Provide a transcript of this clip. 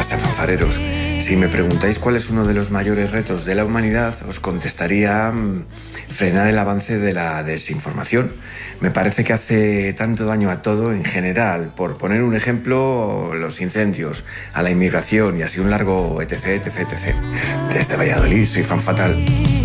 pasa, fanfareros? Si me preguntáis cuál es uno de los mayores retos de la humanidad, os contestaría frenar el avance de la desinformación. Me parece que hace tanto daño a todo en general. Por poner un ejemplo, los incendios, a la inmigración y así un largo etc, etc, etc. Desde Valladolid, soy Fan Fatal.